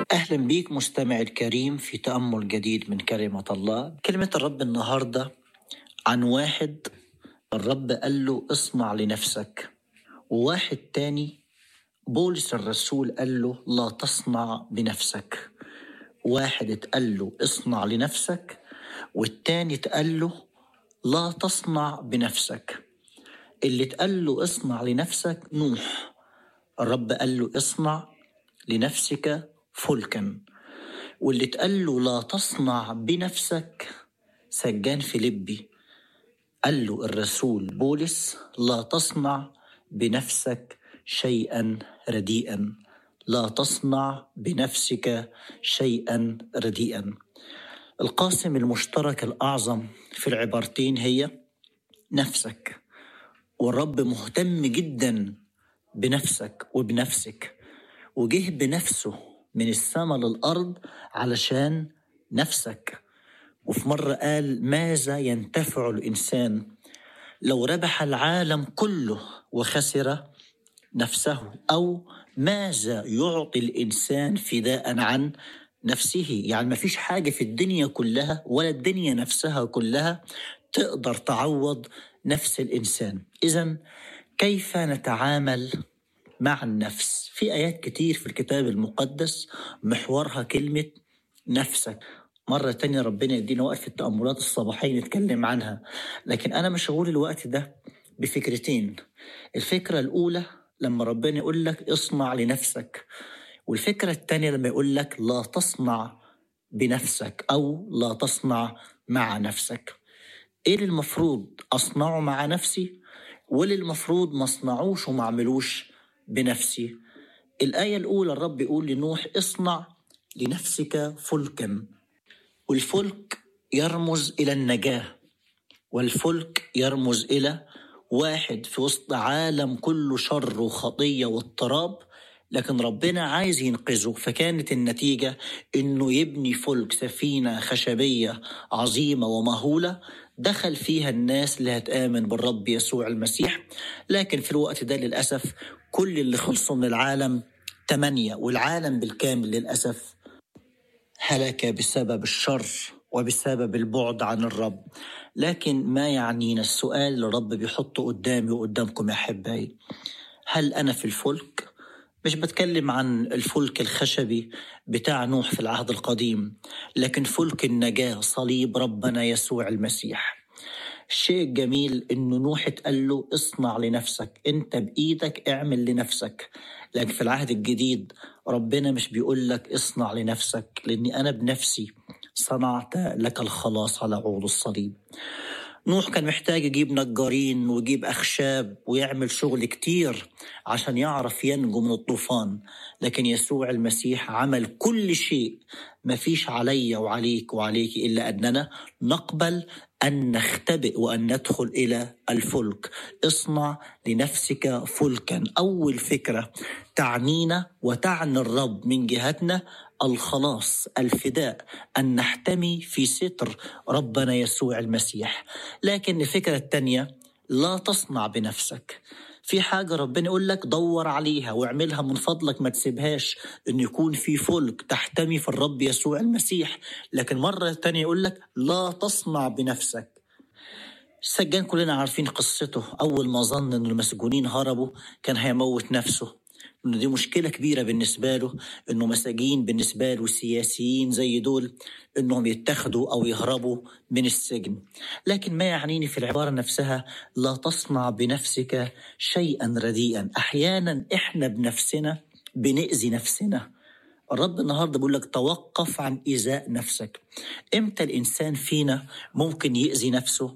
أهلا بيك مستمع الكريم في تأمل جديد من كلمة الله. كلمة الرب النهاردة عن واحد الرب قال له اصنع لنفسك، وواحد تاني بولس الرسول قال له لا تصنع بنفسك. واحد اتقال له اصنع لنفسك، والتاني اتقال له لا تصنع بنفسك. اللي اتقال له اصنع لنفسك نوح، الرب قال له اصنع لنفسك فلكا. واللي اتقال له لا تصنع بنفسك سجان فيلبي، قال له الرسول بولس لا تصنع بنفسك شيئا رديئا، لا تصنع بنفسك شيئا رديئا. القاسم المشترك الأعظم في العبارتين هي نفسك، والرب مهتم جدا بنفسك وبنفسك، وجه بنفسه من السماء للأرض علشان نفسك. وفي مرة قال ماذا ينتفع الإنسان لو ربح العالم كله وخسر نفسه، أو ماذا يعطي الإنسان فداء عن نفسه. يعني ما فيش حاجة في الدنيا كلها ولا الدنيا نفسها كلها تقدر تعوض نفس الإنسان. إذن كيف نتعامل مع النفس؟ في آيات كتير في الكتاب المقدس محورها كلمة نفسك. مرة تانية ربنا يدينا وقت في التأملات الصباحية نتكلم عنها، لكن أنا مشغول الوقت ده بفكرتين. الفكرة الأولى لما ربنا يقول لك اصنع لنفسك، والفكرة التانية لما يقول لك لا تصنع بنفسك أو لا تصنع مع نفسك. إيه اللي المفروض أصنعه مع نفسي، واللي المفروض ما أصنعوش وما أعملوش بنفسي؟ الآية الأولى الرب يقول لنوح اصنع لنفسك فلكا، والفلك يرمز إلى النجاة، والفلك يرمز إلى واحد في وسط عالم كله شر وخطية واضطراب، لكن ربنا عايز ينقذه. فكانت النتيجة إنه يبني فلك، سفينة خشبية عظيمة ومهولة دخل فيها الناس اللي هتآمن بالرب يسوع المسيح. لكن في الوقت ده للأسف كل اللي خلصوا من العالم 8، والعالم بالكامل للأسف هلك بسبب الشر وبسبب البعد عن الرب. لكن ما يعنينا السؤال اللي الرب بيحطه قدامي وقدامكم يا أحبائي، هل أنا في الفلك؟ مش بتكلم عن الفلك الخشبي بتاع نوح في العهد القديم، لكن فلك النجاة صليب ربنا يسوع المسيح. الشيء الجميل إنه نوح اتقال له اصنع لنفسك، انت بإيدك اعمل لنفسك. لكن في العهد الجديد ربنا مش بيقول لك اصنع لنفسك، لأني أنا بنفسي صنعت لك الخلاص على عود الصليب. نوح كان محتاج يجيب نجارين ويجيب أخشاب ويعمل شغل كتير عشان يعرف ينجو من الطوفان، لكن يسوع المسيح عمل كل شيء. ما فيش علي وعليك وعليك إلا أننا نقبل أن نختبئ وأن ندخل إلى الفلك. اصنع لنفسك فلكا. أول فكرة تعنينا وتعني الرب من جهتنا الخلاص، الفداء، أن نحتمي في ستر ربنا يسوع المسيح. لكن الفكرة التانية لا تصنع بنفسك. في حاجة ربنا يقول لك دور عليها واعملها من فضلك، ما تسيبهاش، إن يكون في فلك تحتمي في الرب يسوع المسيح. لكن مرة تانية يقول لك لا تصنع بنفسك. السجان كلنا عارفين قصته، أول ما ظن أن المسجونين هربوا كان هيموت نفسه، إنه دي مشكلة كبيرة بالنسبة له، إنه مساجين بالنسبة له سياسيين زي دول إنهم يتخذوا أو يهربوا من السجن. لكن ما يعنيني في العبارة نفسها لا تصنع بنفسك شيئا رديئا. أحيانا إحنا بنفسنا بنأذي نفسنا. الرب النهاردة بيقول لك توقف عن إيذاء نفسك. إمتى الإنسان فينا ممكن يأذي نفسه؟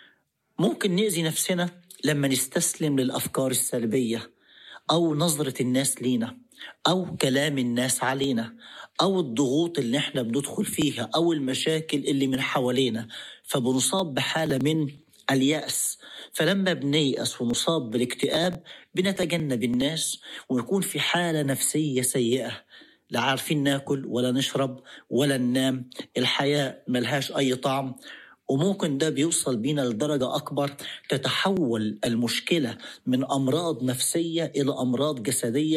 ممكن نأذي نفسنا لما نستسلم للأفكار السلبية، أو نظرة الناس لينا، أو كلام الناس علينا، أو الضغوط اللي احنا بندخل فيها، أو المشاكل اللي من حوالينا، فبنصاب بحالة من اليأس. فلما بنيأس ونصاب بالاكتئاب بنتجنب الناس ونكون في حالة نفسية سيئة، لا عارفين ناكل ولا نشرب ولا ننام، الحياة ملهاش أي طعم. وممكن ده بيوصل بينا لدرجة أكبر، تتحول المشكلة من أمراض نفسية إلى أمراض جسدية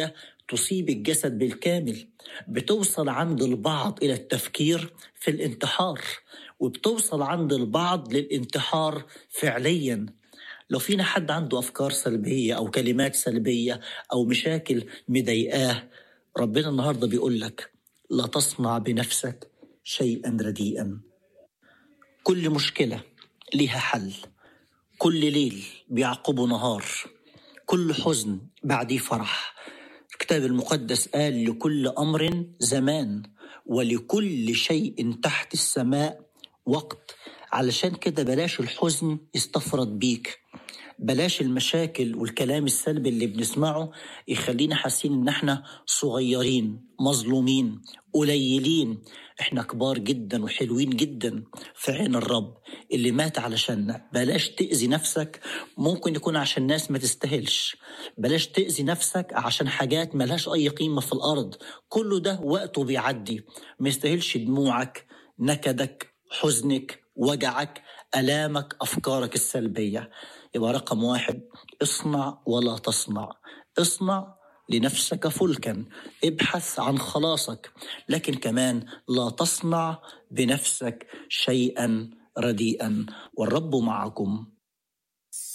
تصيب الجسد بالكامل، بتوصل عند البعض إلى التفكير في الانتحار، وبتوصل عند البعض للانتحار فعليا. لو فينا حد عنده أفكار سلبية أو كلمات سلبية أو مشاكل مضايقاه، ربنا النهاردة بيقول لك لا تصنع بنفسك شيئا رديئا. كل مشكلة لها حل، كل ليل بيعقبه نهار، كل حزن بعديه فرح. الكتاب المقدس قال لكل أمر زمان ولكل شيء تحت السماء وقت. علشان كده بلاش الحزن يستفرد بيك، بلاش المشاكل والكلام السلبي اللي بنسمعه يخلينا حاسين ان احنا صغيرين، مظلومين، قليلين. احنا كبار جدا وحلوين جدا في عين الرب اللي مات علشاننا. بلاش تأذي نفسك، ممكن يكون عشان ناس ما تستاهلش. بلاش تأذي نفسك عشان حاجات ملهاش اي قيمة في الارض. كله ده وقته بيعدي، ما يستاهلش دموعك، نكدك، حزنك، وجعك، ألامك، أفكارك السلبية. يبقى رقم 1، اصنع ولا تصنع. اصنع لنفسك فلكا، ابحث عن خلاصك، لكن كمان لا تصنع بنفسك شيئا رديئا. والرب معكم